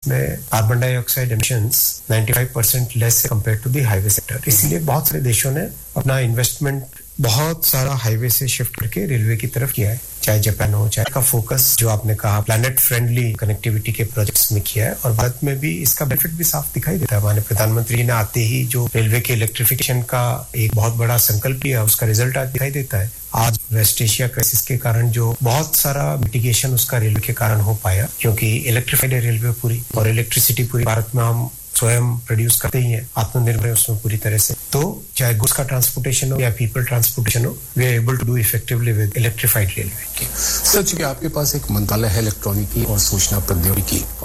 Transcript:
में carbon dioxide emissions 95% less compared to the highway sector. इसलिए बहुत सारे देशों ने अपना इन्वेस्टमेंट बहुत सारा हाईवे से शिफ्ट करके रेलवे की तरफ किया है, चाहे जापान हो, चाहे का फोकस जो आपने कहा प्लैनेट फ्रेंडली कनेक्टिविटी के प्रोजेक्ट्स में किया है, और भारत में भी इसका बेनिफिट भी साफ दिखाई देता है। हमारे प्रधानमंत्री ने आते ही जो रेलवे के इलेक्ट्रिफिकेशन का एक बहुत बड़ा संकल्प लिया, उसका रिजल्ट आज दिखाई देता है। आज वेस्ट एशिया क्राइसिस के कारण जो बहुत सारा मिटिगेशन उसका रेलवे के कारण हो पाया, क्योंकि इलेक्ट्रिफाइड है रेलवे पूरी, और इलेक्ट्रिसिटी पूरी भारत में हम स्वयं प्रोड्यूस करते ही हैं, आत्मनिर्भर है उसमें पूरी तरह से। तो चाहे गुड्स का ट्रांसपोर्टेशन हो या पीपल ट्रांसपोर्टेशन हो, we are able to do effectively with electrified railway. सच कि आपके पास एक मंत्रालय है इलेक्ट्रॉनिकी और सूचना प्रौद्योगिकी,